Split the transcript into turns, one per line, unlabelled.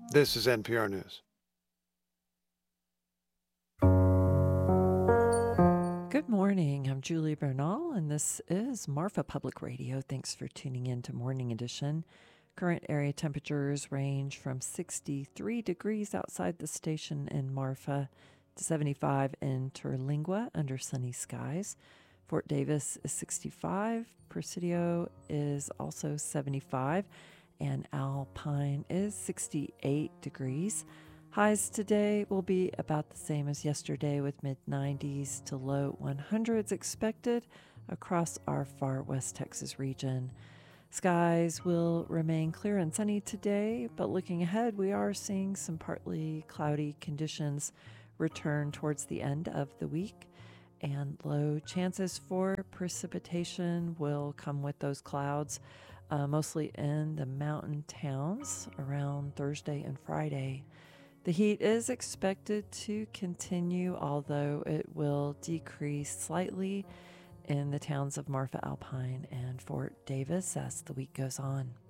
This is NPR News.
Good morning. I'm Julie Bernal, and this is Marfa Public Radio. Thanks for tuning in to Morning Edition. Current area temperatures range from 63 degrees outside the station in Marfa to 75 in Terlingua under sunny skies. Fort Davis is 65, Presidio is also 75, and Alpine is 68 degrees. Highs today will be about the same as yesterday, with mid-90s to low 100s expected across our far West Texas region. Skies will remain clear and sunny today, but looking ahead, we are seeing some partly cloudy conditions return towards the end of the week, and low chances for precipitation will come with those clouds, mostly in the mountain towns around Thursday and Friday. The heat is expected to continue, although it will decrease slightly in the towns of Marfa Alpine and Fort Davis as the week goes on.